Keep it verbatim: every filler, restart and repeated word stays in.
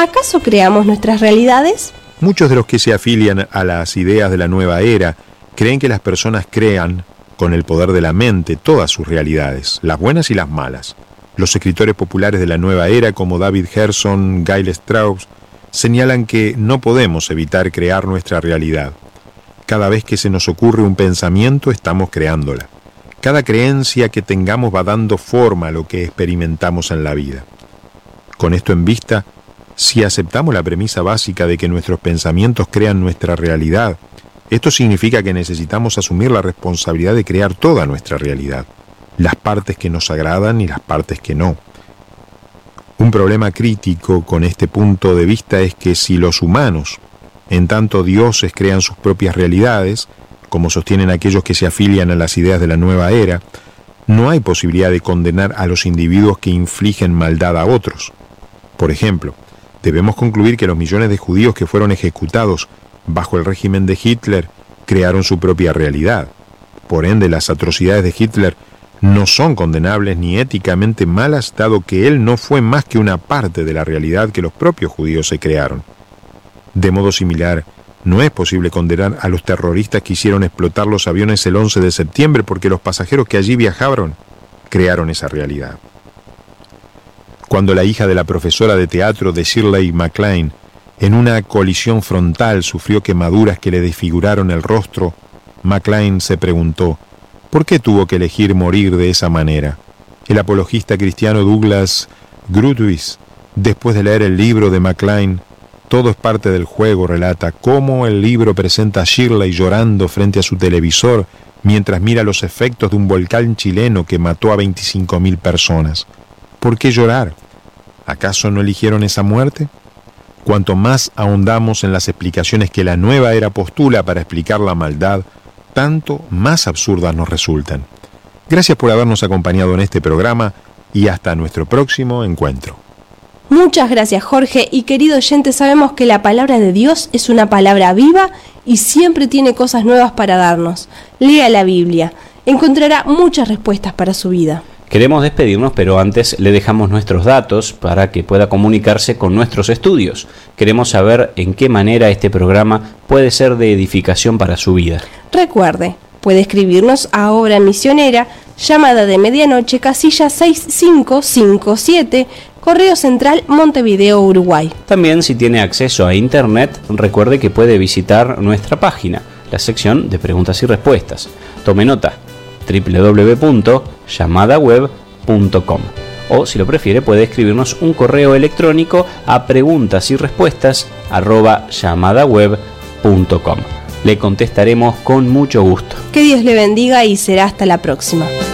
¿Acaso creamos nuestras realidades? Muchos de los que se afilian a las ideas de la nueva era creen que las personas crean con el poder de la mente todas sus realidades, las buenas y las malas. Los escritores populares de la nueva era, como David Gerson, Gail Strauss, señalan que no podemos evitar crear nuestra realidad. Cada vez que se nos ocurre un pensamiento, estamos creándola. Cada creencia que tengamos va dando forma a lo que experimentamos en la vida. Con esto en vista, si aceptamos la premisa básica de que nuestros pensamientos crean nuestra realidad, esto significa que necesitamos asumir la responsabilidad de crear toda nuestra realidad, las partes que nos agradan y las partes que no. Un problema crítico con este punto de vista es que si los humanos, en tanto dioses, crean sus propias realidades, como sostienen aquellos que se afilian a las ideas de la nueva era, no hay posibilidad de condenar a los individuos que infligen maldad a otros. Por ejemplo, debemos concluir que los millones de judíos que fueron ejecutados bajo el régimen de Hitler crearon su propia realidad. Por ende, las atrocidades de Hitler no son condenables ni éticamente malas, dado que él no fue más que una parte de la realidad que los propios judíos se crearon. De modo similar, no es posible condenar a los terroristas que hicieron explotar los aviones el once de septiembre porque los pasajeros que allí viajaban crearon esa realidad. Cuando la hija de la profesora de teatro de Shirley MacLaine en una colisión frontal sufrió quemaduras que le desfiguraron el rostro, MacLaine se preguntó, ¿por qué tuvo que elegir morir de esa manera? El apologista cristiano Douglas Groothuis, después de leer el libro de MacLaine, Todo es parte del juego, relata cómo el libro presenta a Shirley llorando frente a su televisor mientras mira los efectos de un volcán chileno que mató a veinticinco mil personas. ¿Por qué llorar? ¿Acaso no eligieron esa muerte? Cuanto más ahondamos en las explicaciones que la nueva era postula para explicar la maldad, tanto más absurdas nos resultan. Gracias por habernos acompañado en este programa y hasta nuestro próximo encuentro. Muchas gracias, Jorge, y querido oyente, sabemos que la palabra de Dios es una palabra viva y siempre tiene cosas nuevas para darnos. Lea la Biblia, encontrará muchas respuestas para su vida. Queremos despedirnos, pero antes le dejamos nuestros datos para que pueda comunicarse con nuestros estudios. Queremos saber en qué manera este programa puede ser de edificación para su vida. Recuerde, puede escribirnos a Obra Misionera, llamada de medianoche, casilla seis cinco cinco siete, Correo Central, Montevideo, Uruguay. También, si tiene acceso a internet, recuerde que puede visitar nuestra página, la sección de preguntas y respuestas. Tome nota, doble u doble u doble u punto llamada web punto com, o si lo prefiere puede escribirnos un correo electrónico a preguntas y respuestas arroba llamada web punto com. Le contestaremos con mucho gusto. Que Dios le bendiga y será hasta la próxima.